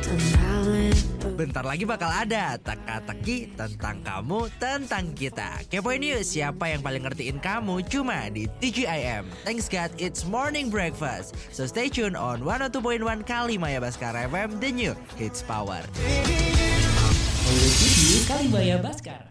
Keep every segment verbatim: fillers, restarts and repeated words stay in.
Bentar lagi bakal ada teka-teki tentang kamu, tentang kita. Kepoin yuk siapa yang paling ngertiin kamu cuma di T G I M. Thanks God, it's morning breakfast. So stay tuned on one oh two point one Kalimaya Baskara F M, the new hits power. Kalimaya Baskara.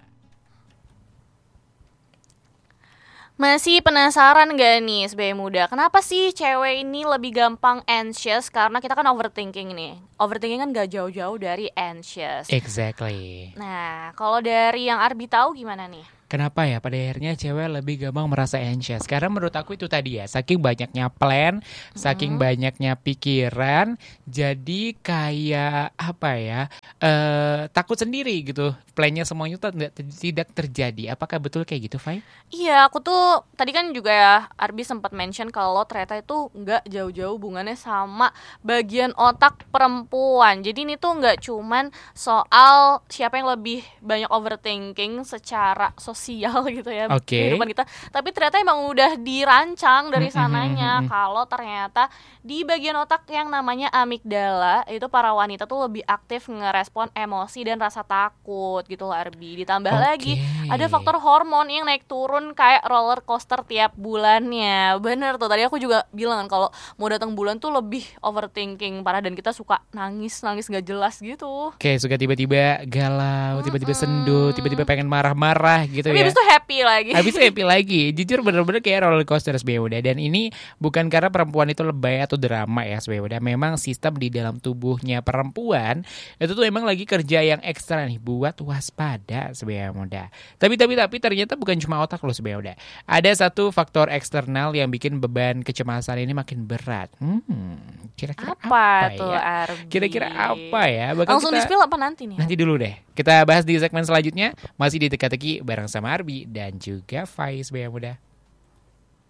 Masih penasaran gak nih sebagai muda, kenapa sih cewek ini lebih gampang anxious? Karena kita kan overthinking nih. Overthinking kan gak jauh-jauh dari anxious. Exactly. Nah, kalau dari yang Arbi tahu gimana nih? Kenapa ya pada akhirnya cewek lebih gampang merasa anxious? Karena menurut aku itu tadi ya, saking banyaknya plan, saking Hmm. banyaknya pikiran, jadi kayak apa ya, eh takut sendiri gitu. Plannya semuanya tuh tidak tidak terjadi. Apakah betul kayak gitu, Fai? Iya, aku tuh tadi kan juga ya Arbi sempat mention kalau ternyata itu nggak jauh-jauh hubungannya sama bagian otak perempuan. Jadi ini tuh nggak cuman soal siapa yang lebih banyak overthinking secara sosial gitu ya, Oke. kehidupan kita. Tapi ternyata emang udah dirancang dari Mm-mm, sananya mm-mm. kalau ternyata di bagian otak yang namanya amigdala itu para wanita tuh lebih aktif ngerespon emosi dan rasa takut gitu loh Arbi. Ditambah Oke. lagi ada faktor hormon yang naik turun kayak roller coaster tiap bulannya. Bener tuh, tadi aku juga bilang kan kalau mau datang bulan tuh lebih overthinking parah dan kita suka nangis-nangis gak jelas gitu. Kayak suka tiba-tiba galau, tiba-tiba sendu, tiba-tiba pengen marah-marah gitu Tapi ya. habis itu happy lagi. Habis itu happy lagi. Jujur bener-bener kayak roller coaster sebenarnya. Dan ini bukan karena perempuan itu lebay atau drama ya sebenarnya. Memang sistem di dalam tubuhnya perempuan itu tuh emang lagi kerja yang ekstra nih buat waspada sebenarnya muda. Tapi tapi tapi ternyata bukan cuma otak loh sebenarnya udah. Ada satu faktor eksternal yang bikin beban kecemasan ini makin berat. Hmm, kira-kira apa, Apa tuh ya? Arbi? Kira-kira apa ya? Bakal Langsung kita- di-spill apa nanti nih? Nanti dulu deh. Kita bahas di segmen selanjutnya. Masih di Teka-Teki bareng sama Arbi dan juga Faiz Bea Muda.